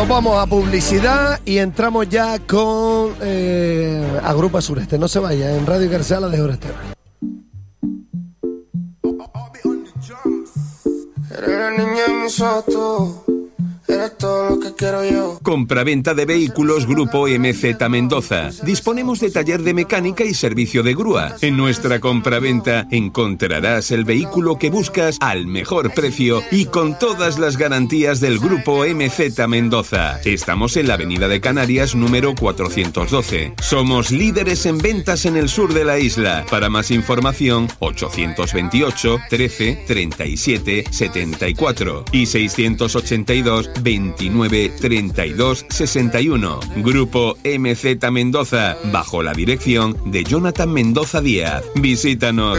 Nos vamos a publicidad y entramos ya con Agrupa Sureste. No se vaya, en Radio García de Sureste. Eres la niña en mis ojos, eres todo lo que quiero yo. Compraventa de vehículos Grupo MZ Mendoza. Disponemos de taller de mecánica y servicio de grúa. En nuestra compraventa encontrarás el vehículo que buscas al mejor precio y con todas las garantías del Grupo MZ Mendoza. Estamos en la Avenida de Canarias número 412. Somos líderes en ventas en el sur de la isla. Para más información, 828 13 37 74 y 682 29 32 61. Grupo MZ Mendoza, bajo la dirección de Jonathan Mendoza Díaz. Visítanos.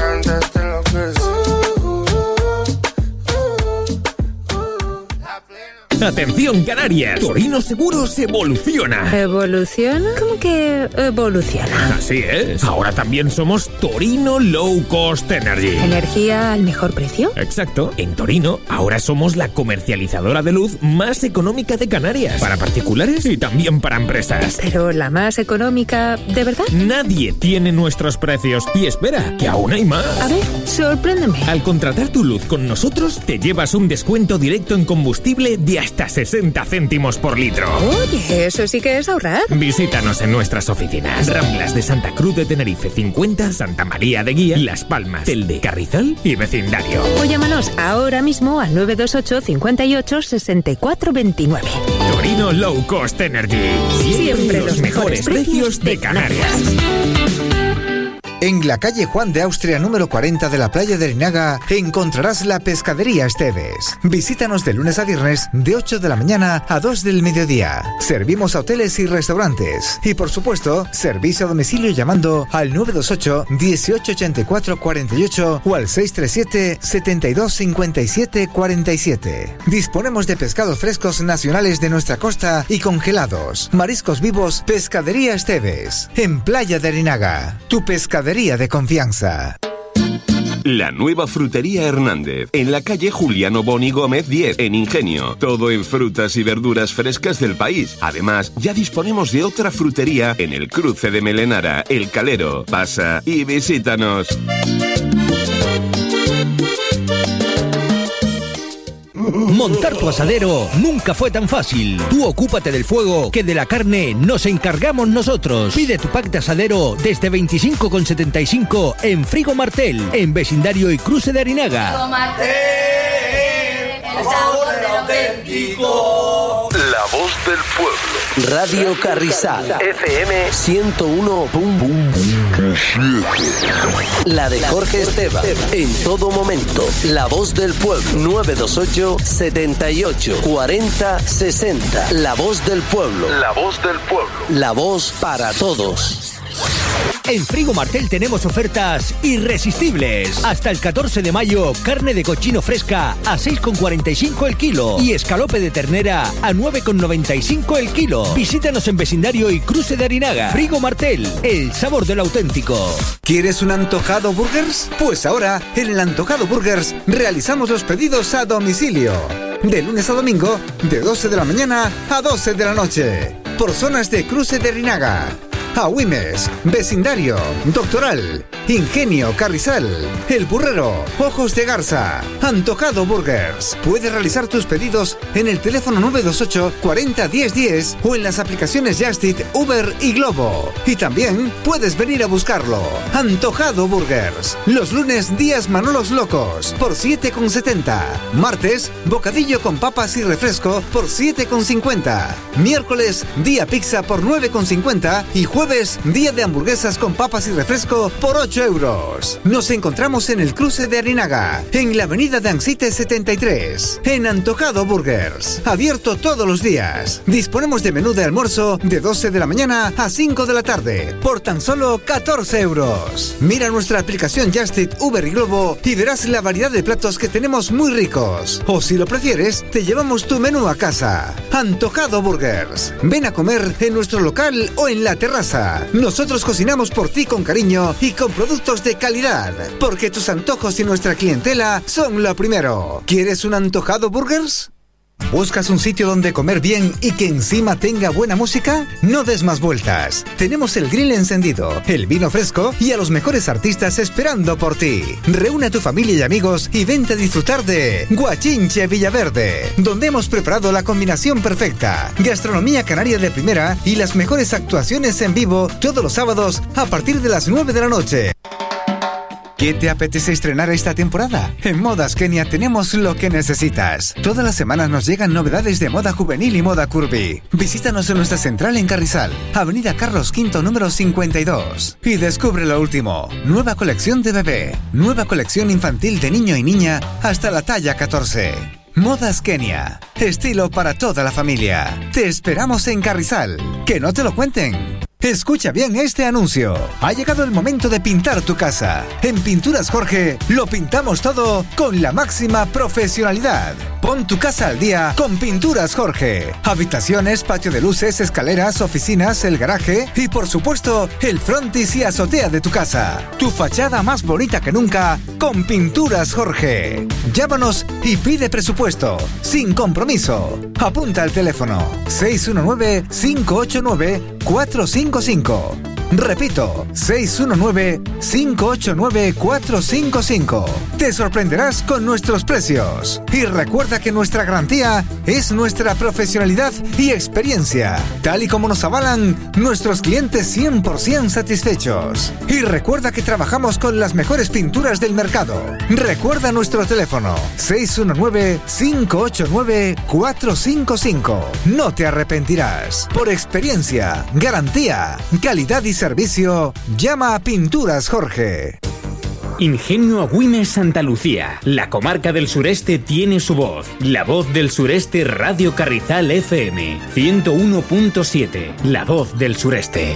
¡Atención, Canarias! Torino Seguros evoluciona. ¿Evoluciona? ¿Cómo que evoluciona? Así es. Ahora también somos Torino Low Cost Energy. ¿Energía al mejor precio? Exacto. En Torino, ahora somos la comercializadora de luz más económica de Canarias. Para particulares y también para empresas. Pero la más económica, ¿de verdad? Nadie tiene nuestros precios. Y espera, que aún hay más. A ver, sorpréndeme. Al contratar tu luz con nosotros, te llevas un descuento directo en combustible de hasta 60 céntimos por litro. Oye, eso sí que es ahorrar. Visítanos en nuestras oficinas. Ramblas de Santa Cruz de Tenerife 50, Santa María de Guía, Las Palmas, Telde, Carrizal y vecindario. O llámanos ahora mismo al 928 58 64 29. Torino Low Cost Energy. Siempre los mejores precios de Canarias. En la calle Juan de Austria número 40 de la playa de Larinaga encontrarás la Pescadería Esteves. Visítanos de lunes a viernes de 8 de la mañana a 2 del mediodía. Servimos a hoteles y restaurantes. Y por supuesto, servicio a domicilio llamando al 928 1884 48 o al 637 72 57 47. Disponemos de pescados frescos nacionales de nuestra costa y congelados. Mariscos vivos, Pescadería Esteves. En Playa de Larinaga. Tu pescadería de confianza. La nueva frutería Hernández, en la calle Juliano Boni Gómez 10, en Ingenio. Todo en frutas y verduras frescas del país. Además, ya disponemos de otra frutería en el cruce de Melenara, El Calero. Pasa y visítanos. Montar tu asadero nunca fue tan fácil. Tú ocúpate del fuego, que de la carne nos encargamos nosotros. Pide tu pack de asadero desde 25,75 en Frigo Martel, en vecindario y cruce de Larinaga. Frigo Martel, el sabor del auténtico. La voz del pueblo. Radio Carrizal, FM 101.7. La de Jorge Esteban, en todo momento. La voz del pueblo, 928 78 40 60. La voz del pueblo. La voz del pueblo. La voz para todos. En Frigo Martel tenemos ofertas irresistibles. Hasta el 14 de mayo, carne de cochino fresca a 6,45 el kilo y escalope de ternera a 9,95 el kilo. Visítanos en vecindario y cruce de Larinaga. Frigo Martel, el sabor del auténtico. ¿Quieres un antojado burgers? Pues ahora, en el Antojado Burgers, realizamos los pedidos a domicilio. De lunes a domingo, de 12 de la mañana a 12 de la noche. Por zonas de cruce de Larinaga. Agüimes, Vecindario, Doctoral, Ingenio, Carrizal, El Burrero, Ojos de Garza, Antojado Burgers. Puedes realizar tus pedidos en el teléfono 928 40 10 10 o en las aplicaciones Just Eat, Uber y Globo. Y también puedes venir a buscarlo. Antojado Burgers. Los lunes, días Manolos Locos por 7,70. Martes, bocadillo con papas y refresco por 7,50. Miércoles, día pizza por 9,50 y jueves, día de hamburguesas con papas y refresco por 8 euros. Nos encontramos en el cruce de Larinaga, en la avenida de Ansite 73, en Antojado Burgers. Abierto todos los días. Disponemos de menú de almuerzo de 12 de la mañana a 5 de la tarde, por tan solo 14 euros. Mira nuestra aplicación Just Eat, Uber y Globo y verás la variedad de platos que tenemos muy ricos. O si lo prefieres, te llevamos tu menú a casa. Antojado Burgers. Ven a comer en nuestro local o en la terraza. Nosotros cocinamos por ti con cariño y con productos de calidad, porque tus antojos y nuestra clientela son lo primero. ¿Quieres un Antojado Burgers? ¿Buscas un sitio donde comer bien y que encima tenga buena música? No des más vueltas. Tenemos el grill encendido, el vino fresco y a los mejores artistas esperando por ti. Reúne a tu familia y amigos y vente a disfrutar de Guachinche Villaverde, donde hemos preparado la combinación perfecta. Gastronomía canaria de primera y las mejores actuaciones en vivo todos los sábados a partir de las 9 de la noche. ¿Qué te apetece estrenar esta temporada? En Modas Kenia tenemos lo que necesitas. Todas las semanas nos llegan novedades de moda juvenil y moda curvy. Visítanos en nuestra central en Carrizal, Avenida Carlos V, número 52. Y descubre lo último. Nueva colección de bebé. Nueva colección infantil de niño y niña hasta la talla 14. Modas Kenia. Estilo para toda la familia. Te esperamos en Carrizal. Que no te lo cuenten. Escucha bien este anuncio. Ha llegado el momento de pintar tu casa. En Pinturas Jorge lo pintamos todo con la máxima profesionalidad. Pon tu casa al día con Pinturas Jorge. Habitaciones, patio de luces, escaleras, oficinas, el garaje y por supuesto el frontis y azotea de tu casa. Tu fachada más bonita que nunca con Pinturas Jorge. Llámanos y pide presupuesto sin compromiso. Apunta al teléfono 619-589-455. Repito, 619-589-455. Te sorprenderás con nuestros precios. Y recuerda que nuestra garantía es nuestra profesionalidad y experiencia, tal y como nos avalan nuestros clientes 100% satisfechos. Y recuerda que trabajamos con las mejores pinturas del mercado. Recuerda nuestro teléfono 619-589-455. No te arrepentirás. Por experiencia, garantía, calidad y servicio, llama a Pinturas Jorge. Ingenio Agüimes Santa Lucía. La comarca del sureste tiene su voz. La voz del sureste Radio Carrizal FM 101.7. La voz del sureste.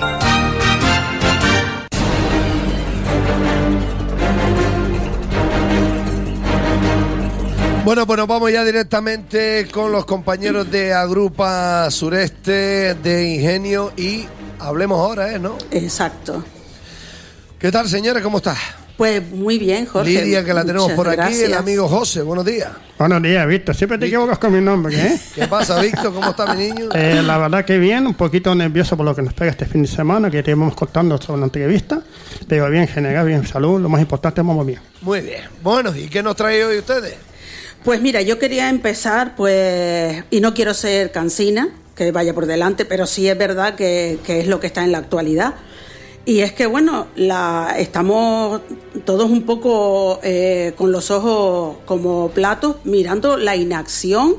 Bueno, pues nos vamos ya directamente con los compañeros de Agrupa Sureste, de Ingenio, y hablemos ahora, ¿no? Exacto. ¿Qué tal, señora? ¿Cómo estás? Pues muy bien, Jorge. Lidia, que la tenemos muchas por aquí, gracias. el amigo José. Buenos días. Buenos días, Víctor. Siempre te equivocas con mi nombre, ¿eh? ¿Qué pasa, Víctor? ¿Cómo está mi niño? La verdad que bien, un poquito nervioso por lo que nos pega este fin de semana, que te íbamos contando sobre una entrevista, pero bien, general, bien, salud, lo más importante, vamos bien. Muy bien. Bueno, ¿y qué nos trae hoy ustedes? Pues mira, yo quería empezar, pues, y no quiero ser cansina, que vaya por delante, pero sí es verdad que es lo que está en la actualidad. Y es que, bueno, estamos todos un poco con los ojos como platos mirando la inacción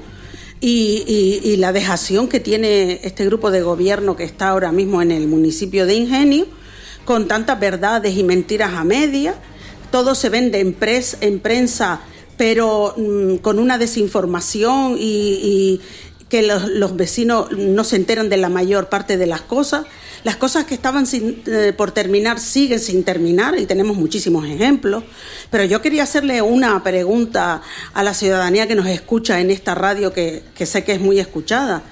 y la dejación que tiene este grupo de gobierno que está ahora mismo en el municipio de Ingenio, con tantas verdades y mentiras a medias. Todo se vende en prensa, pero con una desinformación y que los vecinos no se enteran de la mayor parte de las cosas. Las cosas que estaban por terminar siguen sin terminar y tenemos muchísimos ejemplos. Pero yo quería hacerle una pregunta a la ciudadanía que nos escucha en esta radio, que sé que es muy escuchada.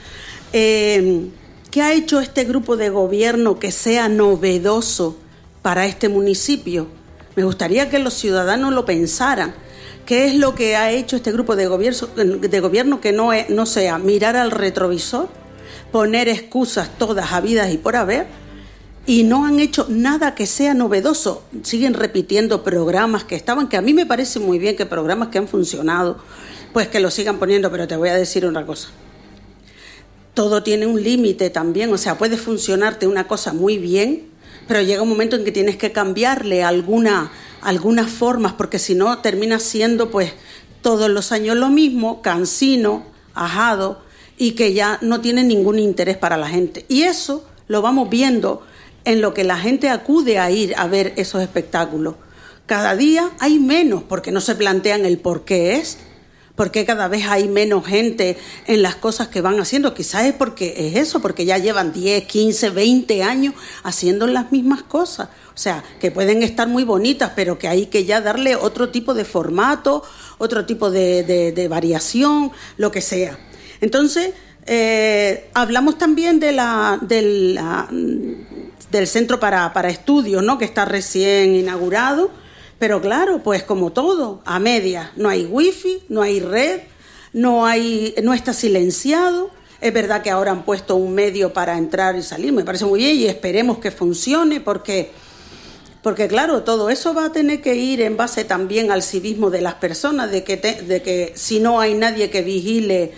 ¿Qué ha hecho este grupo de gobierno que sea novedoso para este municipio? Me gustaría que los ciudadanos lo pensaran. ¿Qué es lo que ha hecho este grupo de gobierno que no sea mirar al retrovisor, poner excusas todas habidas y por haber, y no han hecho nada que sea novedoso? Siguen repitiendo programas que a mí me parece muy bien que programas que han funcionado, pues que lo sigan poniendo, pero te voy a decir una cosa. Todo tiene un límite también, o sea, puede funcionarte una cosa muy bien, pero llega un momento en que tienes que cambiarle algunas formas, porque si no termina siendo pues todos los años lo mismo, cansino, ajado, y que ya no tiene ningún interés para la gente. Y eso lo vamos viendo en lo que la gente acude a ir a ver esos espectáculos. Cada día hay menos, porque no se plantean el por qué es, porque cada vez hay menos gente en las cosas que van haciendo. Quizás es porque es eso, porque ya llevan 10, 15, 20 años haciendo las mismas cosas. O sea, que pueden estar muy bonitas, pero que hay que ya darle otro tipo de formato, otro tipo de variación, lo que sea. Entonces, hablamos también del Centro para Estudios, ¿no?, que está recién inaugurado. Pero claro, pues como todo, a medias. No hay wifi, no hay red, no está silenciado. Es verdad que ahora han puesto un medio para entrar y salir, me parece muy bien y esperemos que funcione porque claro, todo eso va a tener que ir en base también al civismo de las personas, de que si no hay nadie que vigile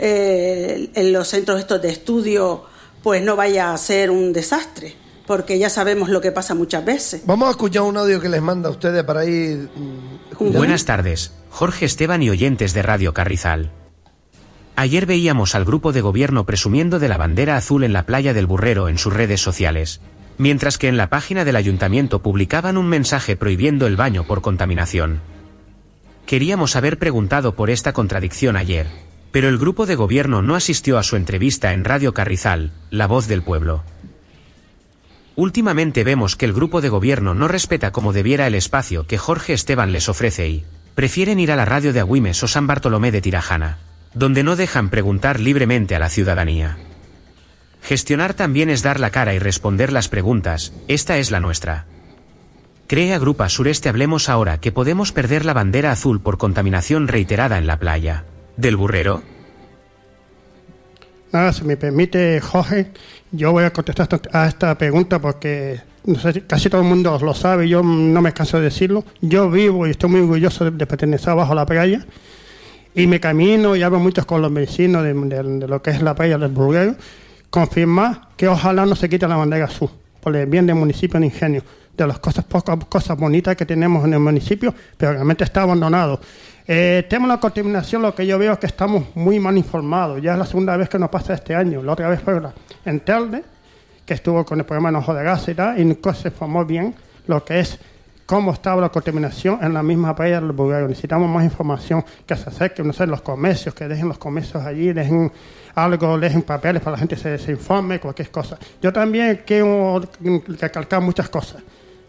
en los centros estos de estudio, pues no vaya a ser un desastre, porque ya sabemos lo que pasa muchas veces. Vamos a escuchar un audio que les manda a ustedes para ir... Buenas tardes, Jorge Esteban y oyentes de Radio Carrizal. Ayer veíamos al grupo de gobierno presumiendo de la bandera azul en la playa del Burrero en sus redes sociales, mientras que en la página del ayuntamiento publicaban un mensaje prohibiendo el baño por contaminación. Queríamos haber preguntado por esta contradicción ayer, pero el grupo de gobierno no asistió a su entrevista en Radio Carrizal, La Voz del Pueblo. Últimamente vemos que el grupo de gobierno no respeta como debiera el espacio que Jorge Esteban les ofrece y prefieren ir a la radio de Agüimes o San Bartolomé de Tirajana, donde no dejan preguntar libremente a la ciudadanía. Gestionar también es dar la cara y responder las preguntas, esta es la nuestra. ¿Cree Agrupa Sureste Hablemos ahora que podemos perder la bandera azul por contaminación reiterada en la playa del Burrero? Nada, si me permite, Jorge, yo voy a contestar a esta pregunta porque no sé, casi todo el mundo lo sabe, yo no me canso de decirlo. Yo vivo y estoy muy orgulloso de pertenecer abajo a la playa y me camino y hablo mucho con los vecinos de lo que es la playa del Burrero, confirmar que ojalá no se quite la bandera azul por el bien del municipio de Ingenio, de las pocas cosas bonitas que tenemos en el municipio, pero realmente está abandonado. Tema de la contaminación, lo que yo veo es que estamos muy mal informados. Ya es la segunda vez que nos pasa este año. La otra vez fue en Telde, que estuvo con el problema de enojo de gas y tal, y nunca se informó bien lo que es cómo estaba la contaminación en la misma playa del Burrero. Necesitamos más información, que se acerque, no sé, los comercios, que dejen los comercios allí, dejen algo, dejen papeles para la gente se informe, cualquier cosa. Yo también quiero recalcar muchas cosas.